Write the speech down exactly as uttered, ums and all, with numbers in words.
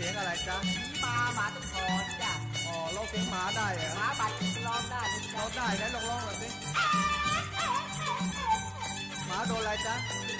สียงอะไรจ๊ะหมาหมาต้องถอนจ้ะอ๋อร้องเสียงหมาได้เหรอหมาบาดร้องได้ร้องได้แล้วลองร้องแบบนี้หมาโดนอะไรจ๊ะโด